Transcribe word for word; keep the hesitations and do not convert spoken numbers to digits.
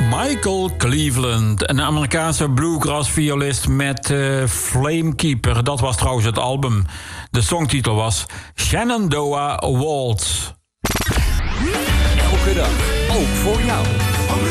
Michael Cleveland, een Amerikaanse bluegrass-violist met uh, Flamekeeper. Dat was trouwens het album. De songtitel was Shenandoah Waltz. Elke dag, ook voor jou.